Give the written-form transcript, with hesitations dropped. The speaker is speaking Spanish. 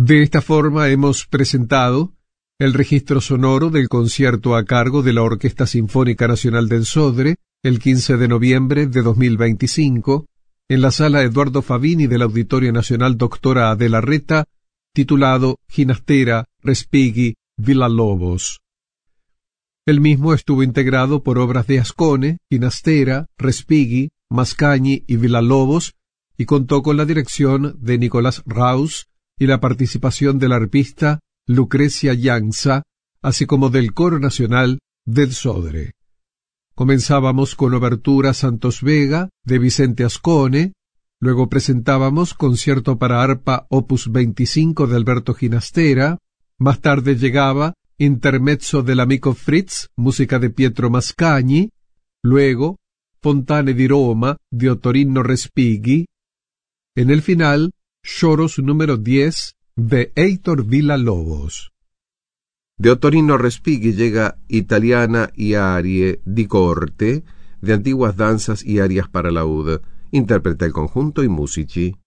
De esta forma hemos presentado el registro sonoro del concierto a cargo de la Orquesta Sinfónica Nacional del Sodre el 15 de noviembre de 2025 en la Sala Eduardo Favini del Auditorio Nacional Doctora Adela Reta, titulado Ginastera, Respighi, Villalobos. El mismo estuvo integrado por obras de Ascone, Ginastera, Respighi, Mascagni y Villalobos y contó con la dirección de Nicolás Raus y la participación del arpista Lucrecia Llanza, así como del Coro Nacional del Sodre. Comenzábamos con Obertura Santos Vega de Vicente Ascone, luego presentábamos Concierto para arpa opus 25 de Alberto Ginastera, más tarde llegaba Intermezzo dell'amico Fritz, música de Pietro Mascagni, luego Fontane di Roma de Ottorino Respighi, en el final Choros número 10 de Heitor Villalobos. De Ottorino Respighi llega Italiana y Arie di Corte, de antiguas danzas y arias para laúd. Interpreta el conjunto y musici.